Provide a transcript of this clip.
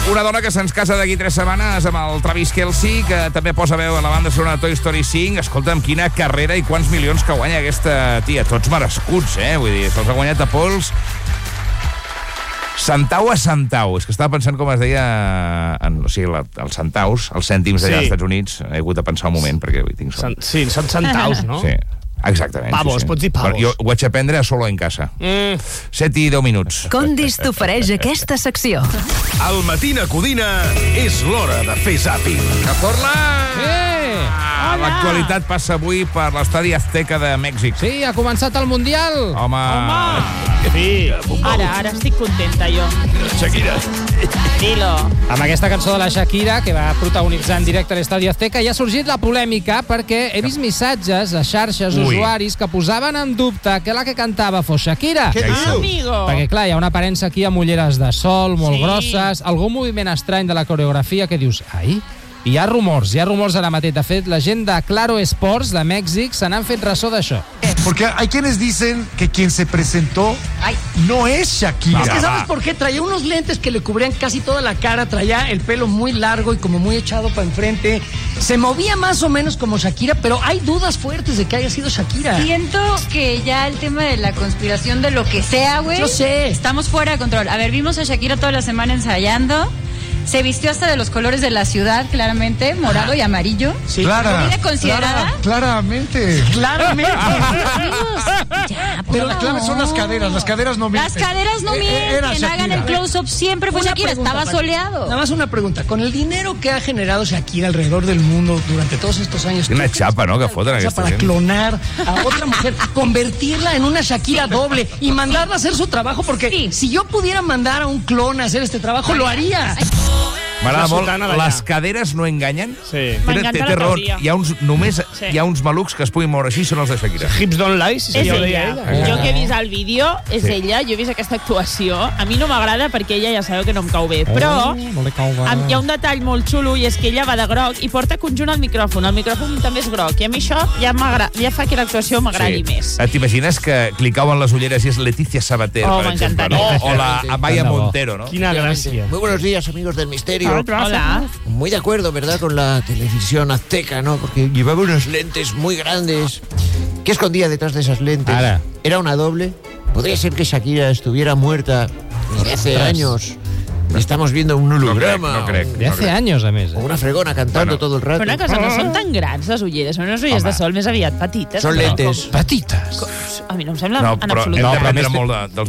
Una dona que se'ns casa d'aquí 3 setmanes amb el Travis Kelce, que també posa veu a la banda sonora de Toy Story 5. Escolta'm, quina carrera i quants milions que guanya aquesta tia. Tots merescuts, Vull dir, se'ls ha guanyat a pols centau a centau. És que estava pensant com es deia... O sigui, els centaus, els cèntims d'allà als Estats Units. He hagut de pensar un moment, perquè tinc son. Sí, són centaus, no? Sí. Exactament. Pavos, pots dir pavos. Jo ho vaig aprendre solo en casa. 7 i 10 minuts. Condis t'ofereix aquesta secció. Al Matina Codina és l'hora de fer zàping. Cazorla! L'actualitat passa avui per l'estadi Azteca de Mèxic. Sí, ha començat el Mundial. Home! Sí. Ara estic contenta, jo. Shakira. Dilo. Amb aquesta cançó de la Shakira, que va protagonitzar en directe a l'estadi Azteca, ja ha sorgit la polèmica perquè he vist missatges a xarxes usuaris que posaven en dubte que la que cantava fos Shakira. Amigo. Perquè, clar, hi ha una aparença aquí amb ulleres de sol, molt grosses, algun moviment estrany de la coreografia que dius, ai... I hi ha rumors ara mateix. De fet, la gent de Claro Sports de Mèxic se n'han fet ressò d'això. Porque hay quienes dicen que quien se presentó no es Shakira. Es que ¿sabes por qué? Traía unos lentes que le cubrían casi toda la cara, traía el pelo muy largo y como muy echado para enfrente. Se movía más o menos como Shakira, pero hay dudas fuertes de que haya sido Shakira. Siento que ya el tema de la conspiración de lo que sea, güey. Yo sé. Estamos fuera de control. A ver, vimos a Shakira toda la semana ensayando. Se vistió hasta de los colores de la ciudad, claramente, morado y amarillo. Sí, ¿Comida considerada? Claramente. Claramente. Ya, Pero la clave son las caderas no mienten. Las caderas no mienten, hagan el close-up, siempre fue Una Shakira, pregunta, estaba Paco. soleado. Nada más una pregunta. Con el dinero que ha generado Shakira alrededor del mundo durante todos estos años... Una chapa, ¿no?, que foten aquesta para gent. clonar a otra mujer, convertirla en una Shakira doble y mandarla a hacer su trabajo, porque si yo pudiera mandar a un clon a hacer este trabajo, lo haría. M'agrada molt. sotana d'allà. Les caderes no enganyen. Sí. M'encanta Té la raó. teoria. Només hi ha uns malucs que es puguin moure així, són els de Shakira. Hips don't lie, si És ja ho ella. deia ella. Jo que he vist el vídeo, és ella. Jo he vist aquesta actuació. A mi no m'agrada perquè ella ja sabeu que no em cau bé. Però hi ha un detall molt xulo i és que ella va de groc i porta conjunt al micròfon. El micròfon també és groc. I a mi això ja fa que l'actuació m'agradi més. T'imagines que clicaven les ulleres i és Leticia Sabater, Oh, per exemple, no? m'encantaria. O la Amaya Montero, no? Quina gràcia. Muy buenos días, amigos del misterio. Hola. Muy de acuerdo, ¿verdad?, con la televisión azteca, ¿no? Porque llevaba unas lentes muy grandes. ¿Qué escondía detrás de esas lentes? Ara. ¿Era una doble? ¿Podría ser que Shakira estuviera muerta desde hace años? Estamos viendo un holograma. No crec. De hace años, a més. O una fregona cantando todo el rato. Però una cosa, no són tan grans les ulleres, són unes ulleres de sol més aviat petites. Son lentes. Petites. A mi no em sembla No, en però absolut. hem No, però d'aprendre més- molt dels